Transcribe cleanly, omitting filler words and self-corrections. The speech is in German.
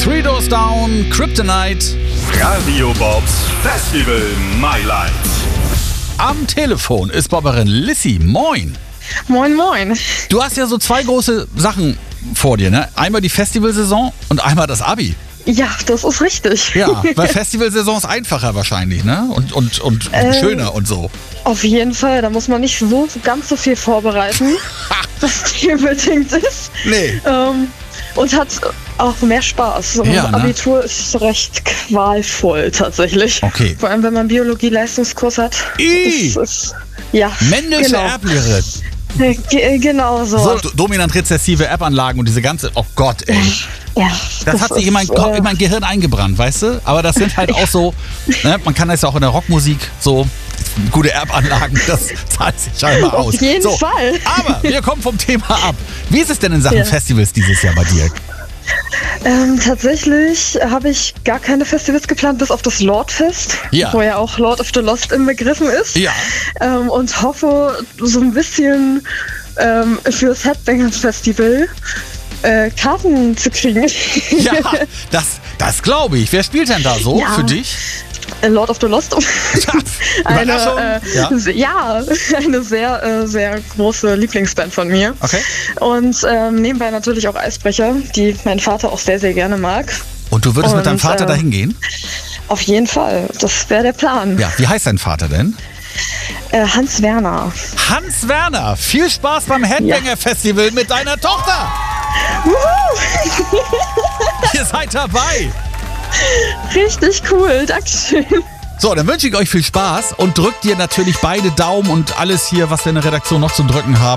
Three Doors Down, Kryptonite. Radio Bobs Festival Highlights. Am Telefon ist Bobberin Lissy. Moin. Moin, moin. Du hast ja so zwei große Sachen vor dir, ne? Einmal die Festivalsaison und einmal das Abi. Ja, das ist richtig. Ja, weil Festivalsaison ist einfacher wahrscheinlich, ne? Und schöner und so. Auf jeden Fall, da muss man nicht so ganz so viel vorbereiten, was unbedingt ist. Nee. Und hat auch mehr Spaß. Und Ja, ne? Abitur ist recht qualvoll tatsächlich. Okay. Vor allem, wenn man Biologie-Leistungskurs hat. Ih. Das ist, ja, Männliche genau. Erblehrerin. Genau so. So, dominant-rezessive App-Anlagen und diese ganze... Oh Gott, ey. Ja, Das hat sich in mein Gehirn eingebrannt, weißt du? Aber das sind halt auch so... Ne? Man kann das ja auch in der Rockmusik so... Gute App-Anlagen, das zahlt sich scheinbar aus. Auf jeden Fall. Aber wir kommen vom Thema ab. Wie ist es denn in Sachen Festivals dieses Jahr bei dir? Tatsächlich habe ich gar keine Festivals geplant, bis auf das Lordfest, Ja. wo ja auch Lord of the Lost inbegriffen ist. Ja. Und hoffe, so ein bisschen für das Headbangers Festival Karten zu kriegen. Ja, das glaube ich. Wer spielt denn da so für dich? Lord of the Lost. Überraschung. Eine sehr, sehr große Lieblingsband von mir. Okay. Und nebenbei natürlich auch Eisbrecher, die mein Vater auch sehr, sehr gerne mag. Und du würdest mit deinem Vater dahin gehen? Auf jeden Fall. Das wäre der Plan. Ja, wie heißt dein Vater denn? Hans Werner. Hans Werner, viel Spaß beim Headbanger Festival mit deiner Tochter. Ihr seid dabei. Richtig cool, Dankeschön. So, dann wünsche ich euch viel Spaß und drückt dir natürlich beide Daumen und alles hier, was wir in der Redaktion noch zu drücken haben.